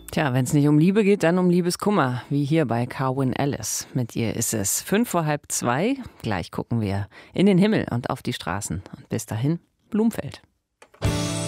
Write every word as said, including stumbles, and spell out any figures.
Tja, wenn es nicht um Liebe geht, dann um Liebeskummer, wie hier bei Carwyn Ellis. Mit ihr ist es fünf vor halb zwei. Gleich gucken wir in den Himmel und auf die Straßen. Und bis dahin, Blumfeld.